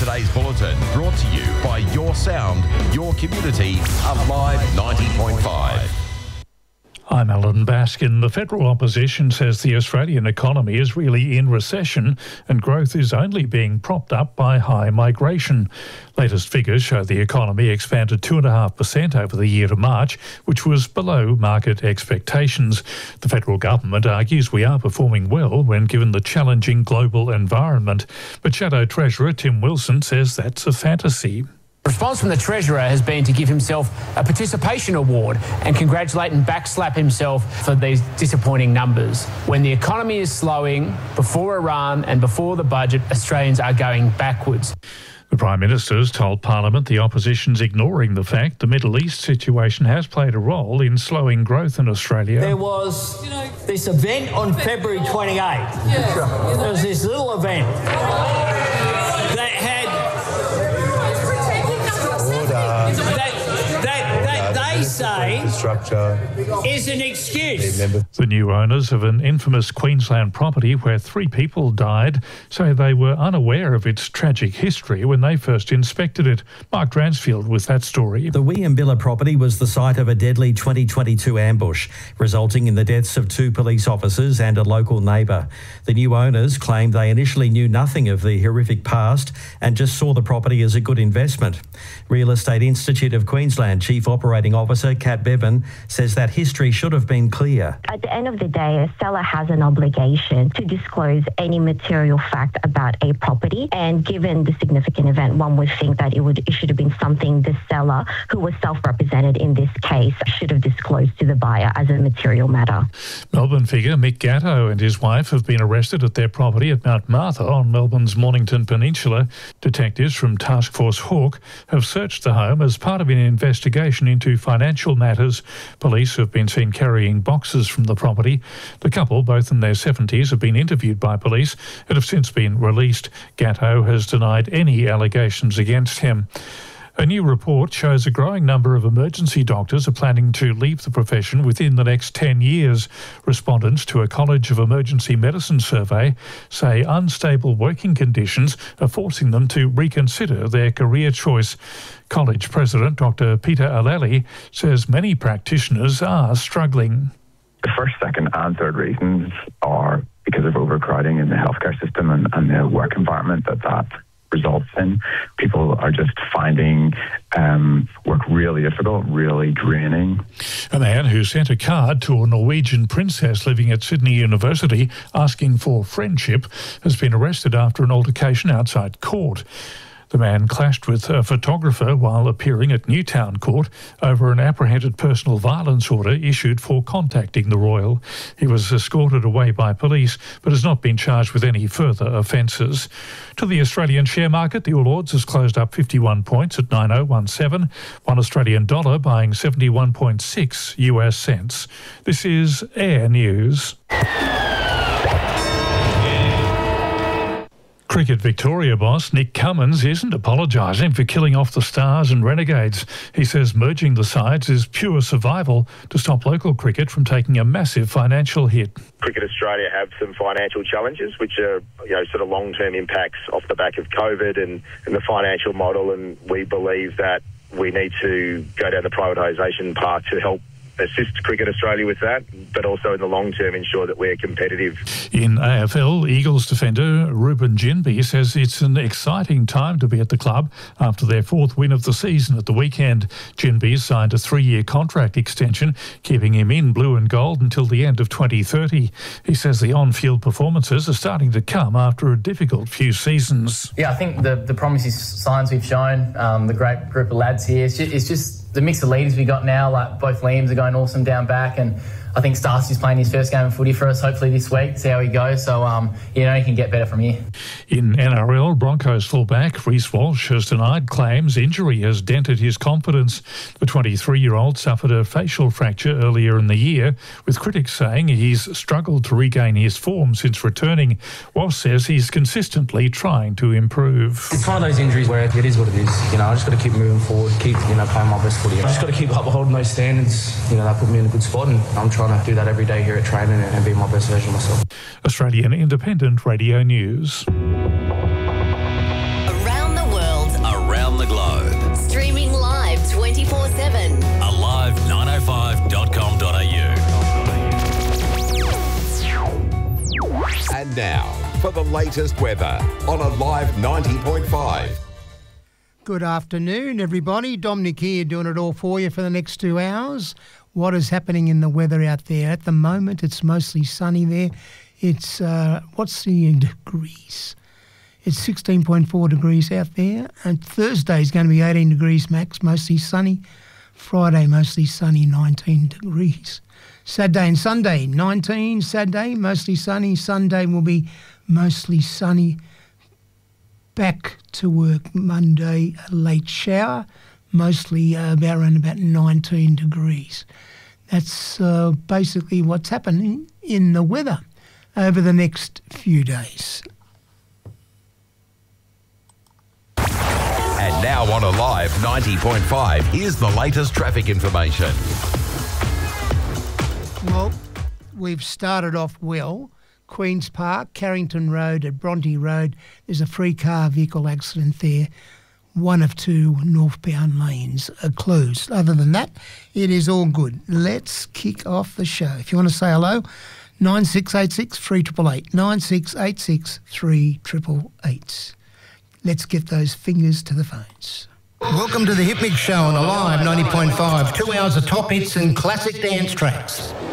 today's bulletin brought to you by Your Sound, Your Community, Alive 90.5. I'm Alan Baskin. The federal opposition says the Australian economy is really in recession and growth is only being propped up by high migration. Latest figures show the economy expanded 2.5% over the year to March, which was below market expectations. The federal government argues we are performing well when given the challenging global environment. But Shadow Treasurer Tim Wilson says that's a fantasy. The response from the Treasurer has been to give himself a participation award and congratulate and backslap himself for these disappointing numbers. When the economy is slowing, before Iran and before the budget, Australians are going backwards. The Prime Minister has told Parliament the opposition's ignoring the fact the Middle East situation has played a role in slowing growth in Australia. There was this event on February 28th. There was this little event that had... They say is an excuse. The new owners of an infamous Queensland property where 3 people died say they were unaware of its tragic history when they first inspected it. Mark Dransfield with that story. The Williambilla property was the site of a deadly 2022 ambush, resulting in the deaths of 2 police officers and a local neighbour. The new owners claimed they initially knew nothing of the horrific past and just saw the property as a good investment. Real Estate Institute of Queensland Chief Operating Officer Kat Bevan says that history should have been clear. At the end of the day, a seller has an obligation to disclose any material fact about a property, and given the significant event, one would think that it should have been something the seller, who was self-represented in this case, should have disclosed to the buyer as a material matter. Melbourne figure Mick Gatto and his wife have been arrested at their property at Mount Martha on Melbourne's Mornington Peninsula. Detectives from Task Force Hawk have searched the home as part of an investigation into financial matters. Police have been seen carrying boxes from the property. The couple, both in their 70s, have been interviewed by police and have since been released. Gatto has denied any allegations against him. A new report shows a growing number of emergency doctors are planning to leave the profession within the next 10 years. Respondents to a College of Emergency Medicine survey say unstable working conditions are forcing them to reconsider their career choice. College President Dr. Peter Aleli says many practitioners are struggling. The first, second and third reasons are because of overcrowding in the healthcare system and the work environment that results in. People are just finding work really difficult, really draining. A man who sent a card to a Norwegian princess living at Sydney University asking for friendship has been arrested after an altercation outside court. The man clashed with a photographer while appearing at Newtown Court over an apprehended personal violence order issued for contacting the royal. He was escorted away by police but has not been charged with any further offences. To the Australian share market, the All Ords has closed up 51 points at 9017, $1 Australian dollar buying 71.6 US cents. This is Air News. Cricket Victoria boss Nick Cummins isn't apologising for killing off the Stars and Renegades. He says merging the sides is pure survival to stop local cricket from taking a massive financial hit. Cricket Australia have some financial challenges, which are sort of long-term impacts off the back of COVID and the financial model, and we believe that we need to go down the privatisation path to help assist Cricket Australia with that, but also in the long term ensure that we're competitive. In AFL, Eagles defender Ruben Ginbey says it's an exciting time to be at the club after their 4th win of the season at the weekend. Ginbey signed a 3-year contract extension, keeping him in blue and gold until the end of 2030. He says the on-field performances are starting to come after a difficult few seasons. Yeah, I think the promising signs we've shown, the great group of lads here, it's just the mix of leaders we got now. Like both Liams are going awesome down back, and I think Starcy's playing his first game of footy for us, hopefully this week, see how he goes. So, he can get better from here. In NRL, Broncos fullback Reece Walsh has denied claims injury has dented his confidence. The 23-year-old suffered a facial fracture earlier in the year, with critics saying he's struggled to regain his form since returning. Walsh says he's consistently trying to improve. It's one of those injuries where it is what it is. I just got to keep moving forward, keep playing my best footy. I just got to keep upholding those standards. That put me in a good spot, and I'm trying to do that every day here at training and be my best version of myself. Australian Independent Radio News. Around the world. for the latest weather on Alive 90.5. Good afternoon, everybody. Dominic here doing it all for you for the next 2 hours. What is happening in the weather out there? At the moment, it's mostly sunny there. It's, what's the degrees? It's 16.4 degrees out there. And Thursday is going to be 18 degrees max, mostly sunny. Friday, mostly sunny, 19 degrees. Saturday and Sunday, 19. Saturday, mostly sunny. Sunday will be mostly sunny. Back to work Monday, a late shower, mostly around about 19 degrees. That's basically what's happening in the weather over the next few days. And now on Alive 90.5, here's the latest traffic information. Well, we've started off well. Queen's Park, Carrington Road at Bronte Road, there's a free car vehicle accident there. One of two northbound lanes are closed. Other than that, it is all good. Let's kick off the show. If you want to say hello, 9686 3888, 9686 3888. Let's get those fingers to the phones. Welcome to the Hit Mix Show on Alive 90.5. 2 hours of top hits and classic dance tracks.